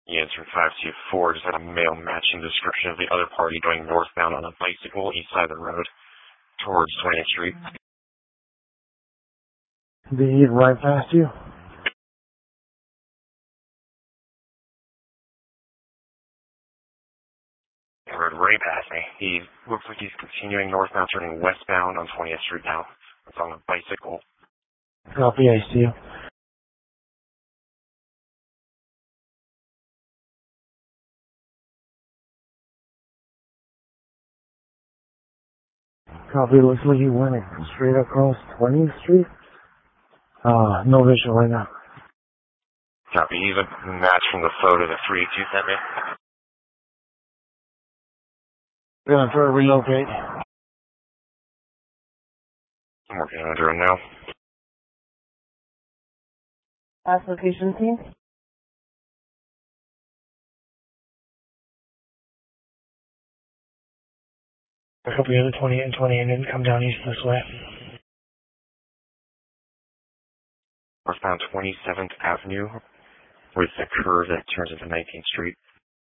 The answer 524 just had a male matching description of the other party going northbound on a bicycle east side of the road towards 20th Street. Did he get right past you? He rode right past me. He looks like he's continuing northbound, turning westbound on 20th Street now. It's on a bicycle. Copy, I see you. Copy, looks like he went straight across 20th Street. No visual right now. Copy, he's a match from the photo the 382 sent me. Gonna try to relocate. I'm working on a drone now. Last location, team. A couple of the 28 and 20 and then come down east this way. Northbound 27th Avenue, with the curve that turns into 19th Street.